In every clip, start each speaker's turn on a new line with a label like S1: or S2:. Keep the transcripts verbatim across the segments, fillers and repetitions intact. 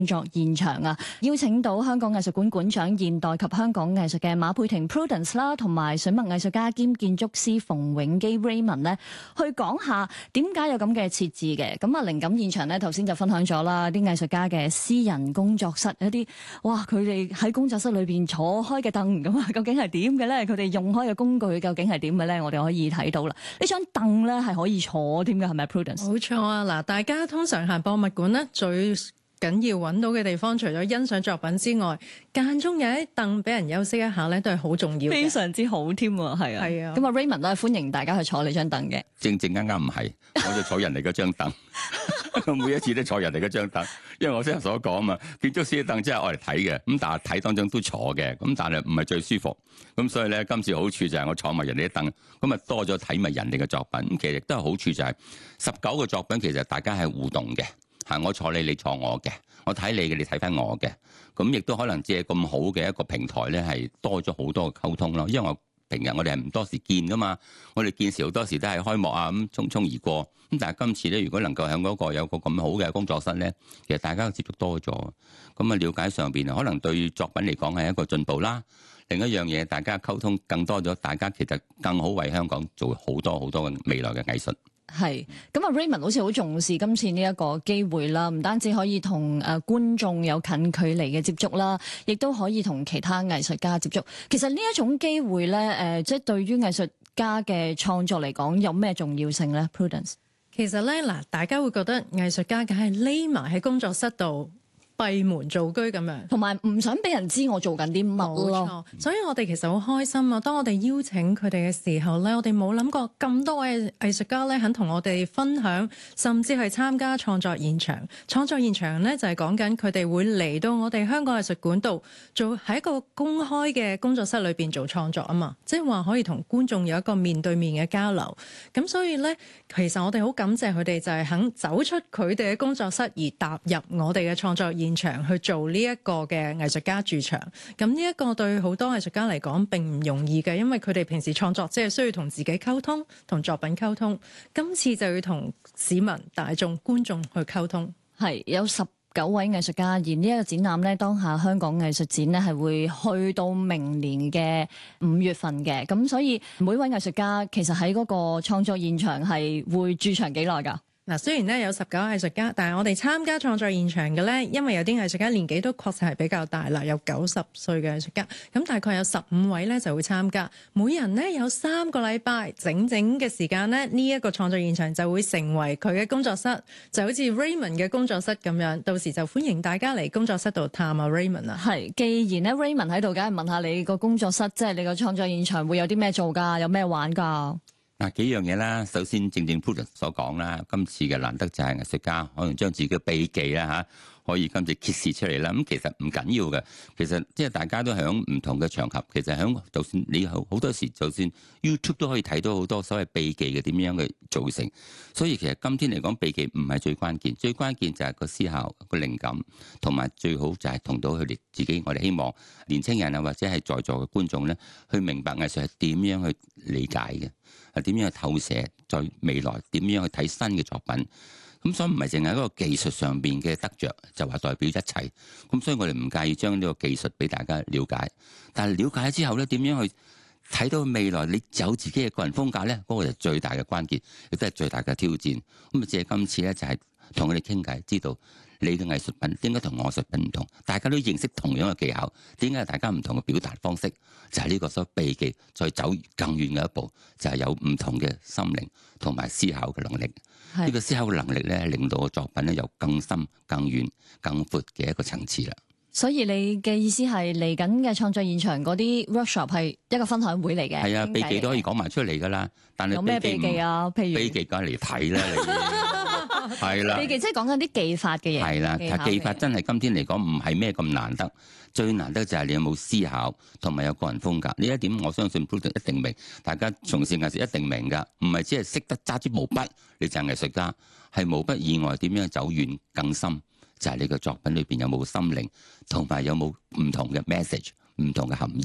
S1: 工作現場啊，邀請到香港藝術館館長現代及香港藝術嘅馬佩婷 Prudence 啦，同埋水墨藝術家兼建築師馮永基 Raymond 咧，去講下點解有咁嘅設置嘅。咁啊，靈感現場咧，頭先就分享咗啦，啲藝術家嘅私人工作室一啲，哇！佢哋喺工作室裏邊坐開嘅凳咁啊，究竟係點嘅咧？佢哋用開嘅工具究竟係點嘅咧？我哋可以睇到啦。呢張凳咧係可以坐添嘅，係咪 Prudence？
S2: 冇錯啊！嗱，大家通常行博物館咧，最緊要揾到嘅地方，除咗欣賞作品之外，間中有一凳俾人休息一下咧，都係好重要嘅。
S1: 非常之好添喎，係啊。係啊。咁啊 Raymond 都係歡迎大家去坐呢張凳嘅。
S3: 正正啱啱唔係，我就坐人哋嗰張凳。我每一次都坐人哋嗰張凳，因為我先頭所講啊嘛，建築師嘅凳真係我嚟睇嘅，咁但係睇當中都坐嘅，咁但係唔係最舒服。咁所以咧，今次好處就係我坐埋人哋啲凳，咁啊多咗睇埋人哋嘅作品。其實亦都係好處就係十九個作品，其實大家係互動嘅。係我坐你，你坐我嘅，我睇你嘅，你睇翻我嘅，咁亦都可能借咁好嘅一個平台咧，係多咗好多嘅溝通咯。因為我平日我哋係唔多時見噶嘛，我哋見時好多時都係開幕啊咁匆匆而過。咁但係今次咧，如果能夠喺嗰個有個咁好嘅工作室咧，其實大家嘅接觸多咗，咁啊了解上邊可能對作品嚟講係一個進步啦。另一樣嘢，大家溝通更多咗，大家其實更好為香港做好多好多嘅未來嘅藝術。
S1: 係，咁啊 Raymond 好似好重視今次呢一個機會啦，唔單止可以同誒觀眾有近距離嘅接觸啦，亦都可以同其他藝術家接觸。其實呢一種機會咧，誒即係對於藝術家嘅創作嚟講，有咩重要性咧 Prudence？
S2: 其實咧嗱，大家會覺得藝術家梗係匿埋喺工作室度閉門造居咁樣，
S1: 同埋唔想俾人知我做緊啲乜咯。
S2: 所以我哋其實好開心啊！當我哋邀請佢哋嘅時候咧，我哋冇諗過咁多位藝術家咧肯同我哋分享，甚至係參加創作現場。創作現場咧就係講緊佢哋會嚟到我哋香港藝術館度做喺一個公開嘅工作室裏邊做創作啊嘛，即係話可以同觀眾有一個面對面嘅交流。咁所以咧，其實我哋好感謝佢哋就係肯走出佢哋嘅工作室而踏入我哋嘅創作現場去做呢一個嘅藝術家駐場。咁呢一個對好多藝術家嚟講並唔容易嘅，因為佢哋平時創作即係需要同自己溝通，同作品溝通。今次就要同市民大眾觀眾去溝通。
S1: 係有十九位藝術家，而呢一個展覽咧，當下香港藝術展咧係會去到明年嘅五月份嘅。咁所以每位藝術家其實喺嗰個創作現場係會駐場幾耐㗎？
S2: 嗱，雖然咧有十九藝術家，但係我哋參加創作現場嘅咧，因為有啲藝術家年紀都確實係比較大啦，有九十歲嘅藝術家，咁大概有十五位咧就會參加，每人咧有三個禮拜整整嘅時間咧，呢一個創作現場就會成為佢嘅工作室，就好似 Raymond 嘅工作室咁樣，到時就歡迎大家嚟工作室度探下 Raymond 啊。
S1: 係，既然咧 Raymond 喺度，梗係問下你個工作室，即係你個創作現場會有啲咩做㗎，有咩玩㗎？
S3: 嗱，幾樣嘢啦，首先正正 Prudence 所講啦，今次嘅難得就係藝術家可能將自己嘅秘技啦嚇，可以今次揭示出嚟啦。咁其實唔緊要嘅，其實即係大家都喺唔同嘅場合，其實喺就算你好好多時，就算 YouTube 都可以睇到好多所謂秘技嘅點樣嘅造成。所以其實今天嚟講，秘技唔係最關鍵，最關鍵就係個思考、個靈感，同埋最好就係同到佢哋自己。我哋希望年青人啊，或者係在座嘅觀眾咧，去明白藝術係點樣去理解嘅。係點樣去透射，在未來點樣去睇新嘅作品？咁所以唔係淨係一個技術上邊嘅得着，就話代表一切。咁所以我哋唔介意將呢個技術俾大家了解，但係了解之後咧，點樣去睇到未來你有自己嘅個人風格咧？嗰、那個就係最大嘅關鍵，亦都係最大嘅挑戰。咁啊，借今次咧就係同佢哋傾偈，知道你嘅藝術品點解同我藝術品唔同？大家都認識同樣嘅技巧，點解大家唔同嘅表達方式？就係、是、呢個所謂秘技，再走更遠嘅一步，就係、是、有唔同嘅心靈同埋思考嘅能力。呢、這個思考嘅能力咧，令到個作品咧有更深、更遠、更闊嘅一個層次啦。
S1: 所以你嘅意思係嚟緊嘅創作現場嗰啲 workshop 係一個分享會嚟嘅？
S3: 係啊，秘技都可以講埋出嚟噶啦。但係
S1: 有咩秘技啊？譬如
S3: 秘技梗係嚟睇啦，你係啦。
S1: 秘技即係講緊啲技法嘅嘢。係
S3: 啦，其實技法真係今天嚟講唔係咩咁難得，最難得就係你有冇思考同埋有個人風格。呢一點我相信 Prudence 一定明，大家從事藝術一定明㗎，唔係只係識得揸支毛筆你就係藝術家，係毛筆以外點樣走遠更深。就係你個作品裏邊有冇心靈，同埋有冇唔同嘅 message， 唔同嘅含義。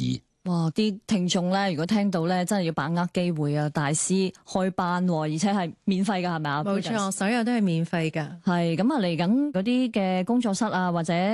S1: 哇！啲聽眾咧，如果聽到咧，真係要把握機會啊！大師開班喎，而且係免費㗎，係咪啊？
S2: 冇錯，所有都係免費㗎。
S1: 係咁啊，嚟緊嗰啲嘅工作室啊，或者